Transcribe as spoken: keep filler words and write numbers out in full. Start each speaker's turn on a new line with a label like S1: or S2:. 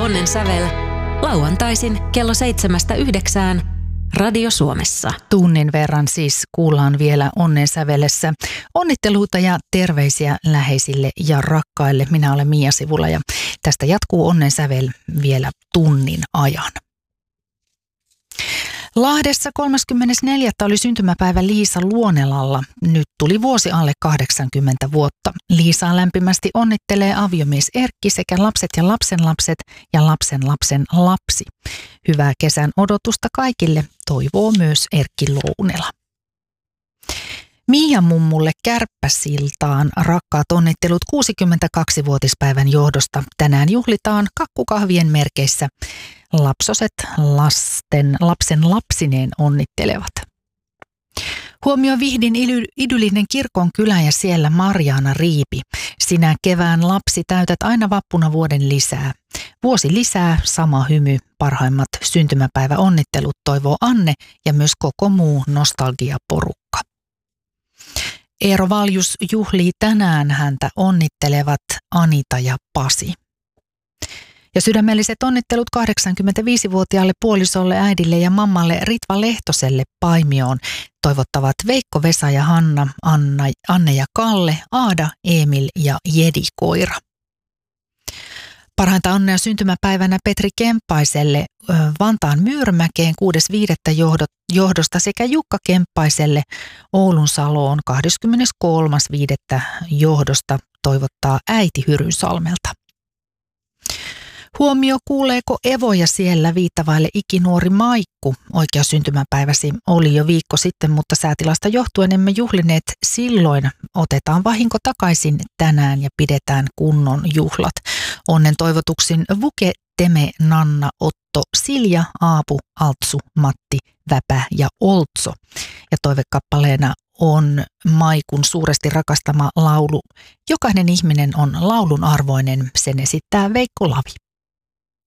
S1: Onnen sävel lauantaisin kello seitsemästä yhdeksään Radio Suomessa.
S2: Tunnin verran siis kuullaan vielä Onnen sävelessä onnitteluita ja terveisiä läheisille ja rakkaille. Minä olen Mia Sivula ja tästä jatkuu Onnen sävel vielä tunnin ajan. Lahdessa kolmaskymmenesneljäs oli syntymäpäivä Liisa Luonelalla. Nyt tuli vuosi alle kahdeksankymmentä vuotta. Liisaa lämpimästi onnittelee aviomies Erkki sekä lapset ja lapsenlapset ja lapsenlapsen lapsi. Hyvää kesän odotusta kaikille, toivoo myös Erkki Lounela. Miia mummulle Kärppäsiltaan rakkaat onnittelut kuusikymmentäkaksivuotispäivän johdosta. Tänään juhlitaan kakkukahvien merkeissä. Lapsoset lasten lapsen lapsineen onnittelevat. Huomio Vihdin idyllinen kirkon kylä ja siellä Marjaana Riipi. Sinä kevään lapsi täytät aina vappuna vuoden lisää. Vuosi lisää, sama hymy, parhaimmat syntymäpäivä onnittelut toivoo Anne ja myös koko muu nostalgiaporukka. Eero Valjus juhlii tänään, häntä onnittelevat Anita ja Pasi. Ja sydämelliset onnittelut kahdeksankymmentäviisivuotiaalle puolisolle, äidille ja mammalle Ritva Lehtoselle Paimioon. Toivottavat Veikko, Vesa ja Hanna, Anna, Anne ja Kalle, Aada, Emil ja Jedi Koira. Parhainta onnea syntymäpäivänä Petri Kemppaiselle Vantaan Myyrmäkeen kuudes viidettä johdosta sekä Jukka Kemppaiselle Oulun Saloon kahdeskymmeneskolmas viidettä johdosta toivottaa äiti Hyrynsalmelta. Huomio, kuuleeko Evoja siellä viittavaille ikinuori Maikku. Oikea syntymäpäiväsi oli jo viikko sitten, mutta säätilasta johtuen emme juhlineet silloin. Otetaan vahinko takaisin tänään ja pidetään kunnon juhlat. Onnen toivotuksin Vuke, Teme, Nanna, Otto, Silja, Aapu, Altsu, Matti, Väpä ja Oltso. Ja toivekappaleena on Maikun suuresti rakastama laulu. Jokainen ihminen on laulun arvoinen, sen esittää Veikko Lavi.